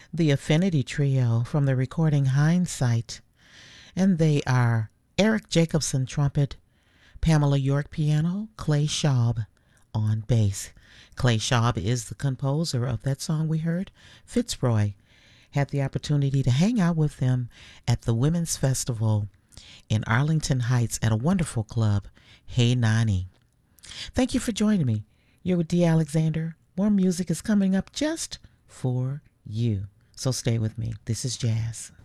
the Affinity Trio from the recording Hindsight, and they are Eric Jacobson trumpet, Pamela York piano, Clay Schaub on bass. Clay Schaub is the composer of that song we heard, Fitzroy. Had the opportunity to hang out with them at the Women's Festival in Arlington Heights at a wonderful club, Hey Nani. Thank you for joining me. You're with Dee Alexander. More music is coming up just for you. So stay with me. This is Jazz.